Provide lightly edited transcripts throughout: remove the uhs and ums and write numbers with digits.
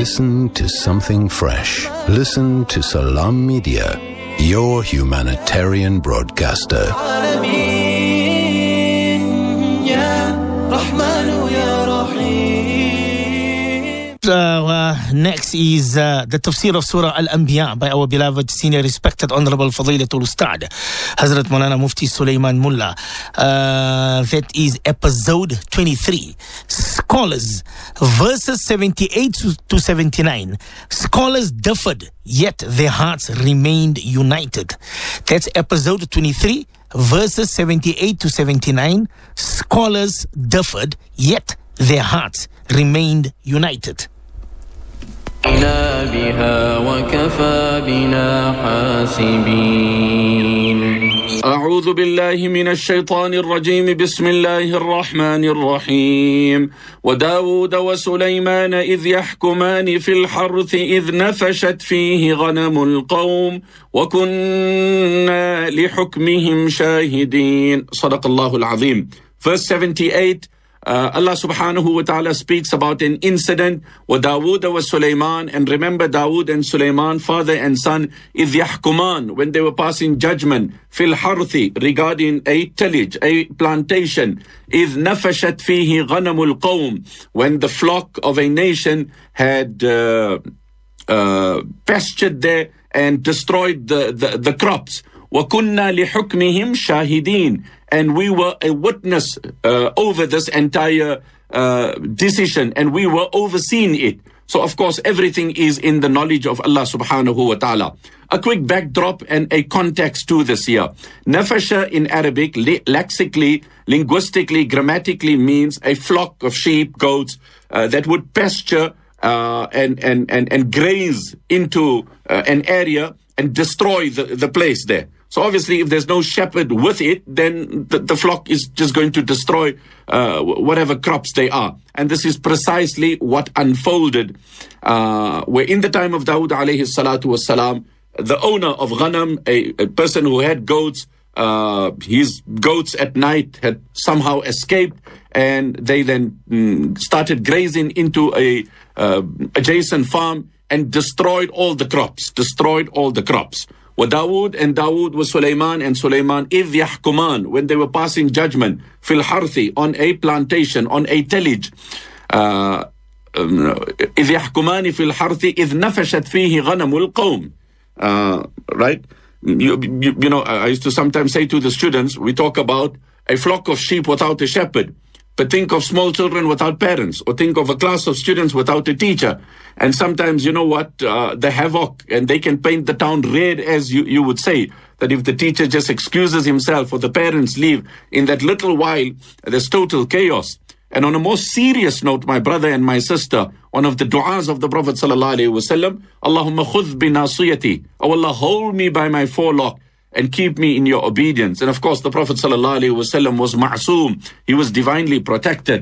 Listen to something fresh. Listen to Salam Media, your humanitarian broadcaster. Next is the tafsir of Surah Al-Anbiya by our beloved, senior, respected, honorable Fadilatul Ustad Hazrat Maulana Mufti Sulaiman Mullah. That is episode 23. Scholars, verses 78 to 79. Scholars differed, yet their hearts remained united. That's episode 23, verses 78 to 79. Scholars differed, yet their hearts remained united. بها وكفى بنا حاسبين. أعوذ بالله من الشيطان الرجيم. بسم الله الرحمن الرحيم. وداود وسليمان إذ يحكمان في الحرث إذ نفشت فيه غنم القوم وكنا لحكمهم شاهدين. صدق الله العظيم. Verse 78. Allah subhanahu wa ta'ala speaks about an incident with Dawood wa Sulaiman, and remember Dawood and Sulaiman, father and son, إِذْ يَحْكُمَانِ, when they were passing judgment, fil harthi, regarding a tillage, a plantation, إِذْ نَفَشَتْ فِيهِ غَنَمُ الْقَوْمِ, when the flock of a nation had pastured there and destroyed the crops. وَكُنَّا لِحُكْمِهِمْ شَاهِدِينَ, and we were a witness over this entire decision, and we were overseeing it. So of course everything is in the knowledge of Allah subhanahu wa ta'ala. A quick backdrop and a context to this here. Nafasha in Arabic, lexically, linguistically, grammatically means a flock of sheep, goats that would pasture and graze into an area and destroy the place there. So obviously, if there's no shepherd with it, then the flock is just going to destroy whatever crops they are. And this is precisely what unfolded. Where in the time of Dawood alayhi salatu wassalam, the owner of Ghanam, a person who had goats, his goats at night had somehow escaped, and they then started grazing into a adjacent farm and destroyed all the crops. وَدَاوُد and Dawood was Sulaiman and Sulaiman إِذْ يَحْكُمَانِ, when they were passing judgment fil harthi, on a plantation, on a tillage. إِذْ يَحْكُمَانِ fil harthi إِذْ نَفَشَتْ فِيهِ غَنَمُ الْقَوْمِ. Right? You know, I used to sometimes say to the students, we talk about a flock of sheep without a shepherd. But think of small children without parents, or think of a class of students without a teacher. And sometimes, you know what, the havoc, and they can paint the town red, as you would say, that if the teacher just excuses himself or the parents leave, in that little while, there's total chaos. And on a more serious note, my brother and my sister, one of the du'as of the Prophet ﷺ, Allahumma khudh bi nasiyati, oh Allah, hold me by my forelock and keep me in your obedience. And of course, the Prophet ﷺ was ma'soom. He was divinely protected.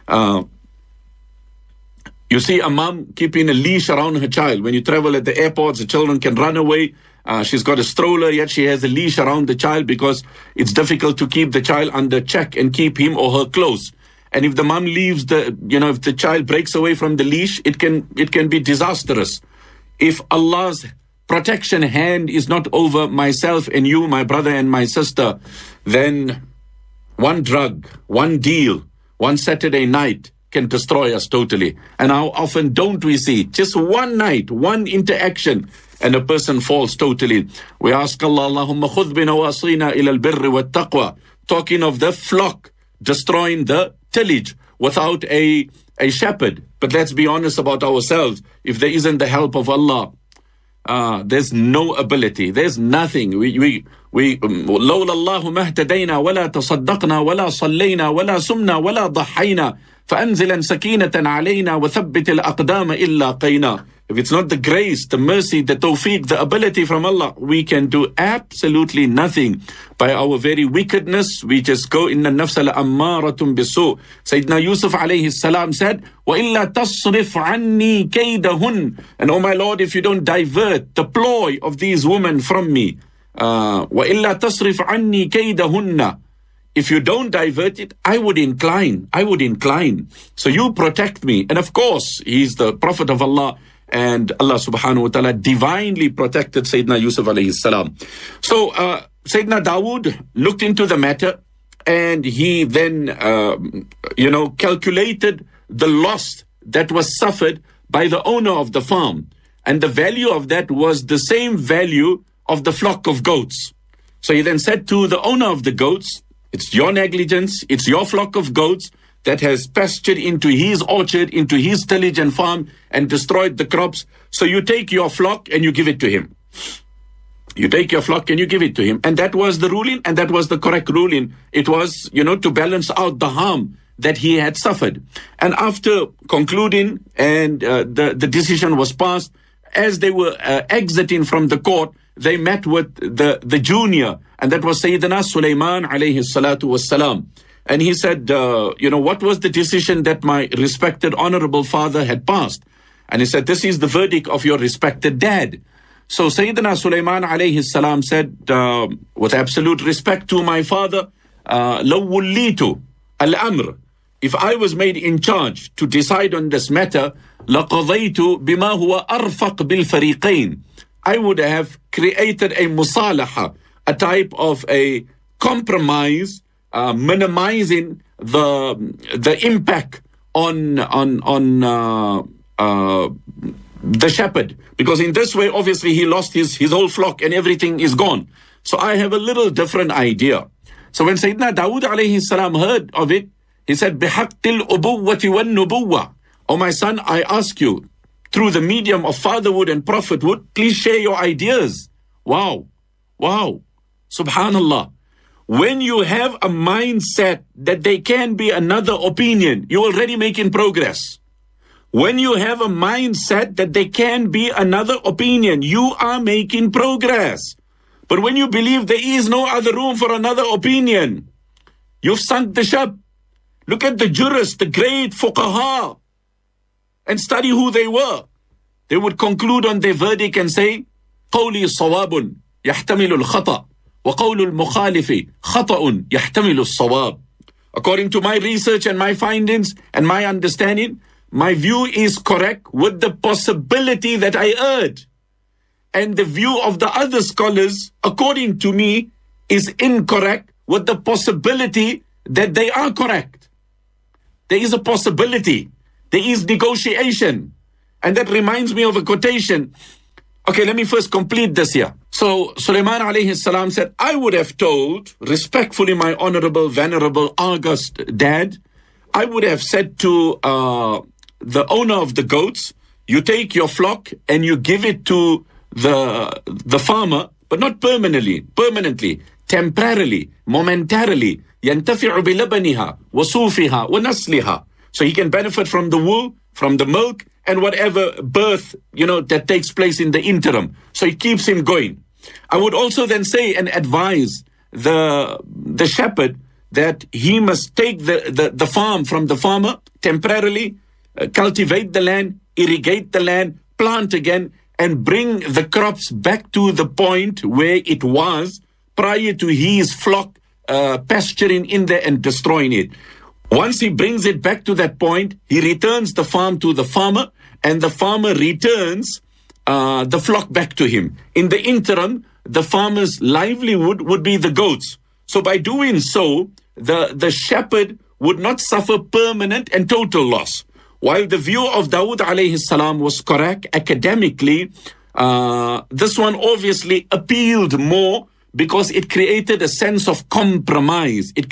You see a mom keeping a leash around her child. When you travel at the airports, the children can run away. She's got a stroller, yet she has a leash around the child because it's difficult to keep the child under check and keep him or her close. And if the mom leaves if the child breaks away from the leash, it can be disastrous. If Allah's protection hand is not over myself and you, my brother and my sister, then one drug, one deal, one Saturday night can destroy us totally. And how often don't we see just one night, one interaction, and a person falls totally. We ask Allah, Allahumma khudh bina wasina ila al-birri wa taqwa, talking of the flock destroying the tillage without a shepherd. But let's be honest about ourselves. If there isn't the help of Allah, there's no ability. There's nothing. لولا الله ما اهتدينا ولا تصدقنا ولا صلينا ولا سمنا ولا ضحينا فأنزلا سكينة علينا وثبت الأقدام إلا قينا. If it's not the grace, the mercy, the tawfiq, the ability from Allah, we can do absolutely nothing. By our very wickedness, we just go, إِنَّ النَّفْسَ لَأَمَّارَةٌ بِالسُّوءِ. Sayyidina Yusuf alayhi salam said, وَإِلَّا تَصْرِفْ عَنِّي كَيْدَهُنْ. And oh my Lord, if you don't divert the ploy of these women from me, وَإِلَّا تَصْرِفْ عَنِّي كَيْدَهُنَّ. If you don't divert it, I would incline. So you protect me. And of course, he's the Prophet of Allah, and Allah subhanahu wa ta'ala divinely protected Sayyidina Yusuf alayhi salam. So Sayyidina Dawood looked into the matter, and he then, calculated the loss that was suffered by the owner of the farm. And the value of that was the same value of the flock of goats. So he then said to the owner of the goats, it's your negligence, it's your flock of goats that has pastured into his orchard, into his tillage and farm, and destroyed the crops. So you take your flock and you give it to him. You take your flock and you give it to him. And that was the ruling, and that was the correct ruling. It was, to balance out the harm that he had suffered. And after concluding, and the decision was passed, as they were exiting from the court, they met with the junior, and that was Sayyidina Sulaiman alayhi salatu wassalam. And he said, what was the decision that my respected honorable father had passed? And he said, this is the verdict of your respected dad. So Sayyidina Sulaiman alayhi salam said, with absolute respect to my father, لو وليت الأمر, if I was made in charge to decide on this matter, لقضيت بما هو أرفق بالفريقين, I would have created a musalaha, a type of a compromise, minimizing the impact on the shepherd, because in this way, obviously, he lost his whole flock and everything is gone. So I have a little different idea. So when Sayyidina Dawood alayhi salam heard of it, he said, بِحَقِّ الْأُبُوَّةِ وَالنُّبُوَّةِ, oh my son, I ask you, through the medium of fatherhood and prophethood, please share your ideas. Wow. Subhanallah. When you have a mindset that there can be another opinion, you're already making progress. When you have a mindset that there can be another opinion, you are making progress. But when you believe there is no other room for another opinion, you've sunk the ship. Look at the jurists, the great fuqaha, and study who they were. They would conclude on their verdict and say, قولي صواب يحتمل الخطأ وقول المخالف خطأ يحتمل الصواب. According to my research and my findings and my understanding, my view is correct with the possibility that I erred. And the view of the other scholars, according to me, is incorrect with the possibility that they are correct. There is a possibility. There is negotiation. And that reminds me of a quotation. Okay, let me first complete this here. So Sulaiman alayhi salam said, I would have told, respectfully, my honorable, venerable, august dad, I would have said to the owner of the goats, you take your flock and you give it to the farmer, but not permanently, temporarily, momentarily. ينتفع بلبنها وصوفها ونسلها. So he can benefit from the wool, from the milk, and whatever birth, that takes place in the interim. So it keeps him going. I would also then say and advise the shepherd that he must take the farm from the farmer temporarily, cultivate the land, irrigate the land, plant again, and bring the crops back to the point where it was prior to his flock pasturing in there and destroying it. Once he brings it back to that point, he returns the farm to the farmer, and the farmer returns the flock back to him. In the interim, the farmer's livelihood would be the goats. So by doing so, the shepherd would not suffer permanent and total loss. While the view of Dawood alayhi salam was correct academically, this one obviously appealed more because it created a sense of compromise. And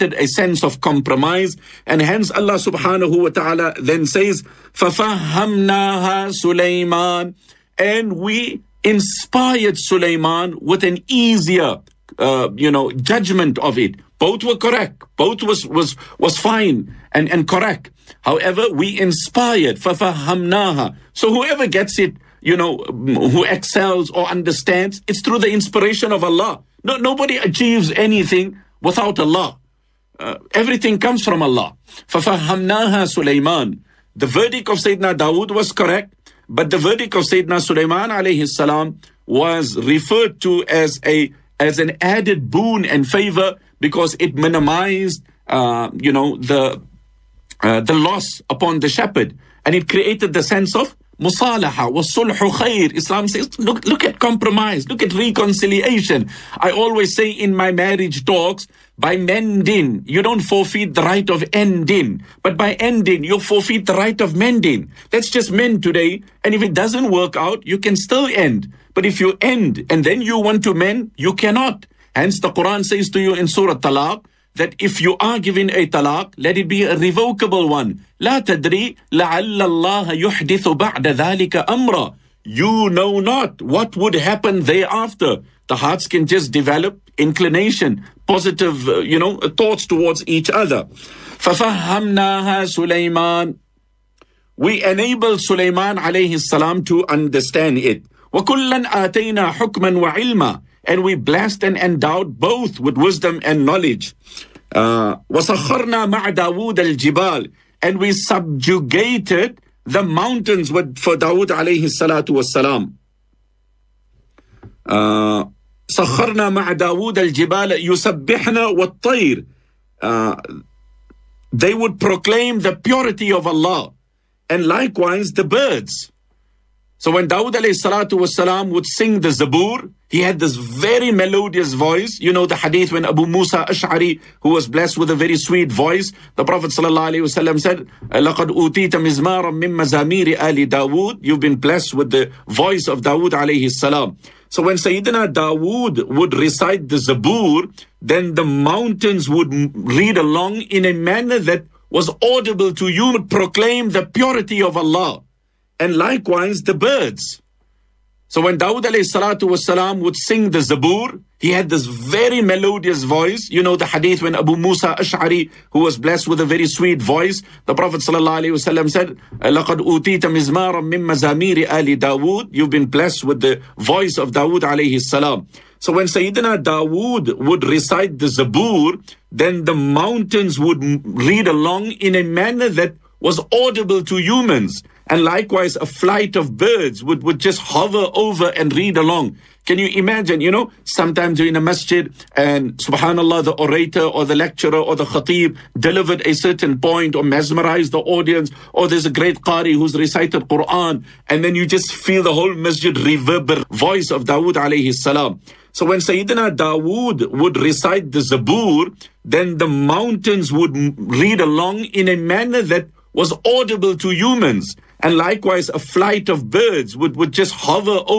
hence Allah subhanahu wa ta'ala then says, فَفَهَّمْنَاهَا سُلَيْمَانَ, and we inspired Sulaiman with an easier, judgment of it. Both were correct. Both was fine and correct. However, we inspired, فَفَهَّمْنَاهَا. So whoever gets it, who excels or understands, it's through the inspiration of Allah. Nobody achieves anything without Allah. Everything comes from Allah. فَفَهَّمْنَاهَا Sulaiman. The verdict of Sayyidina Dawood was correct, but the verdict of Sayyidina Sulaiman alayhi salam was referred to as an added boon and favor because it minimized, the loss upon the shepherd, and it created the sense of Musalaha wa sulhu khair. Islam says, look at compromise, look at reconciliation. I always say in my marriage talks, by mending, you don't forfeit the right of ending. But by ending, you forfeit the right of mending. Let's just mend today. And if it doesn't work out, you can still end. But if you end and then you want to mend, you cannot. Hence the Quran says to you in Surah Talaq, that if you are given a talaq, let it be a revocable one. لا تدري لعل الله يحدث بعد ذلك أمرا. You know not what would happen thereafter. The hearts can just develop inclination, positive, thoughts towards each other. فَفَهَّمْنَاهَا سُلَيْمَانَ. We enable Sulaiman alayhi salam to understand it. وَكُلًّا آتَيْنَا حُكْمًا وَعِلْمًا. And we blessed and endowed both with wisdom and knowledge. وَسَخَّرْنَا مَعَ دَاوُودَ الْجِبَالِ. And we subjugated the mountains for Dawood alayhi salatu wassalam. سَخَّرْنَا مَعَ دَاوُودَ الْجِبَالَ يُسَبِّحْنَا وَالطَّيْرِ. They would proclaim the purity of Allah. And likewise the birds. So when Dawood alayhi salatu wasalam would sing the Zabur, he had this very melodious voice. You know the hadith when Abu Musa Ash'ari, who was blessed with a very sweet voice, the Prophet sallallahu alayhi wasallam said, لَقَدْ أُوتِيتَ مِزْمَارًا مِّن مَزَامِيرِ آلِ دَاوُود. You've been blessed with the voice of Dawood alayhi salam. So when Sayyidina Dawood would recite the Zabur, then the mountains would read along in a manner that was audible to you, would proclaim the purity of Allah. And likewise the birds. So when Dawood alayhi salatu wasalam would sing the Zabur, he had this very melodious voice. You know the hadith when Abu Musa Ash'ari, who was blessed with a very sweet voice, the Prophet sallallahu alayhi wasallam said, لَقَدْ أُوتِيتَ مِزْمَارًا مِّن مَزَامِيرِ آلِ دَاوُود. You've been blessed with the voice of Dawood alayhi salam. So when Sayyidina Dawood would recite the Zabur, then the mountains would read along in a manner that was audible to humans. And likewise, a flight of birds would just hover over and read along. Can you imagine, sometimes you're in a masjid and subhanallah, the orator or the lecturer or the khatib delivered a certain point or mesmerized the audience, or there's a great qari who's recited Quran, and then you just feel the whole masjid reverberate voice of Dawood alayhi salam. So when Sayyidina Dawood would recite the Zabur, then the mountains would read along in a manner that was audible to humans. And likewise, a flight of birds would just hover over